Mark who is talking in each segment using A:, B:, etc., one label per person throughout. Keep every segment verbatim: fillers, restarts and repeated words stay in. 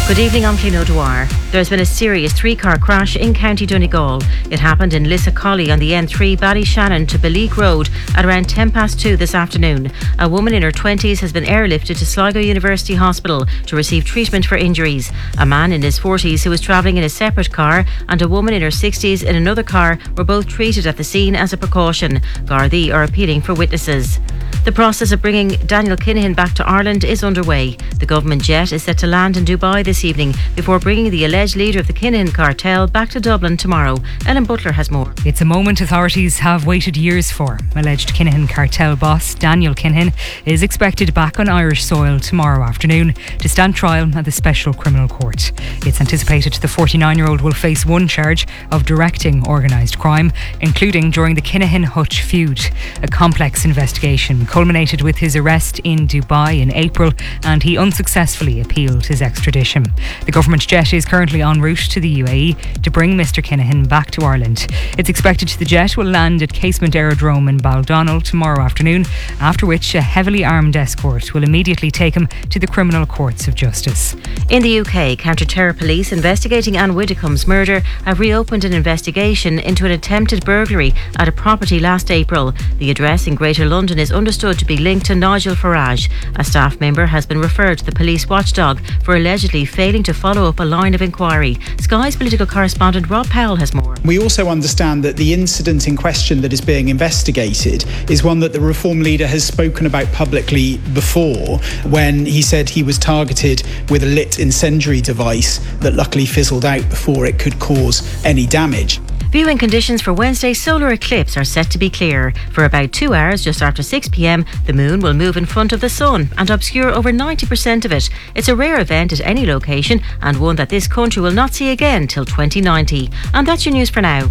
A: Good evening, I'm Clean O'Dwyer. There has been a serious three-car crash in County Donegal. It happened in Lissacolly on the N three Ballyshannon to Beleek Road at around ten past two this afternoon. A woman in her twenties has been airlifted to Sligo University Hospital to receive treatment for injuries. A man in his forties who was travelling in a separate car and a woman in her sixties in another car were both treated at the scene as a precaution. Gardaí are appealing for witnesses. The process of bringing Daniel Kinahan back to Ireland is underway. The government jet is set to land in Dubai this evening before bringing the alleged leader of the Kinahan cartel back to Dublin tomorrow. Ellen Butler has more.
B: It's a moment authorities have waited years for. Alleged Kinahan cartel boss Daniel Kinahan is expected back on Irish soil tomorrow afternoon to stand trial at the Special Criminal Court. It's anticipated the forty-nine-year-old will face one charge of directing organised crime, including during the Kinahan-Hutch feud. A complex investigation culminated with his arrest in Dubai in April, and he unsuccessfully appealed his extradition. The government jet is currently en route to the U A E to bring Mister Kinahan back to Ireland. It's expected the jet will land at Casement Aerodrome in Baldonnel tomorrow afternoon, after which a heavily armed escort will immediately take him to the criminal courts of justice.
A: In the U K, counter-terror police investigating Anne Widdecombe's murder have reopened an investigation into an attempted burglary at a property last April. The address in Greater London is understood to be linked to Nigel Farage. A staff member has been referred to the police watchdog for allegedly failing to follow up a line of inquiry. Sky's political correspondent Rob Powell has more.
C: We also understand that the incident in question that is being investigated is one that the Reform leader has spoken about publicly before, when he said he was targeted with a lit incendiary device that luckily fizzled out before it could cause any damage.
A: Viewing conditions for Wednesday's solar eclipse are set to be clear. For about two hours just after six p.m, the moon will move in front of the sun and obscure over ninety percent of it. It's a rare event at any location and one that this country will not see again till twenty ninety. And that's your news for now.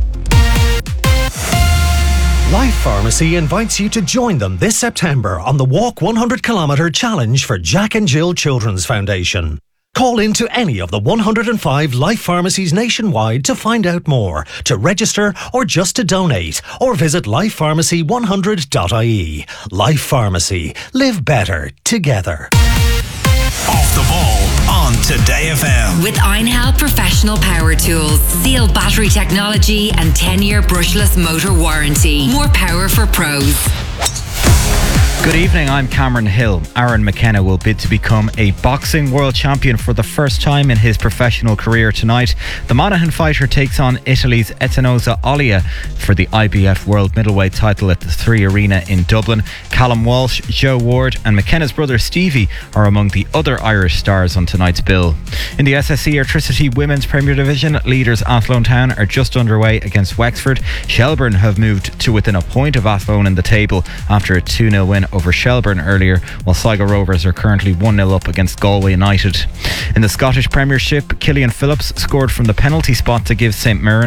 D: Life Pharmacy invites you to join them this September on the Walk one hundred kilometre Challenge for Jack and Jill Children's Foundation. Call in to any of the one hundred five Life Pharmacies nationwide to find out more, to register or just to donate, or visit life pharmacy one hundred dot I E. Life Pharmacy. Live better together.
E: Off the ball on Today F M.
F: With Einhell Professional Power Tools. Sealed battery technology and ten-year brushless motor warranty. More power for pros.
G: Good evening, I'm Cameron Hill. Aaron McKenna will bid to become a boxing world champion for the first time in his professional career tonight. The Monaghan fighter takes on Italy's Etinosa Olia for the I B F World Middleweight title at the Three Arena in Dublin. Callum Walsh, Joe Ward and McKenna's brother Stevie are among the other Irish stars on tonight's bill. In the S S E Airtricity Women's Premier Division, leaders Athlone Town are just underway against Wexford. Shelburne have moved to within a point of Athlone in the table after a two nil win over Shelburne earlier, while Sligo Rovers are currently one nil up against Galway United. In the Scottish Premiership, Killian Phillips scored from the penalty spot to give St Mirren